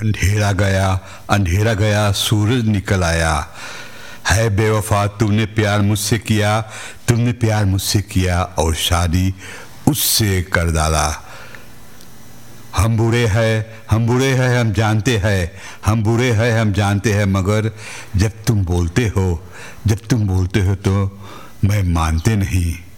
अंधेरा गया, अंधेरा गया, सूरज निकल आया। है बेवफा तूने प्यार मुझसे किया, तुमने प्यार मुझसे किया और शादी उससे कर डाला। हम बुरे हैं, हम बुरे हैं, हम जानते हैं, हम बुरे हैं, हम जानते हैं, मगर जब तुम बोलते हो, जब तुम बोलते हो तो मैं मानते नहीं।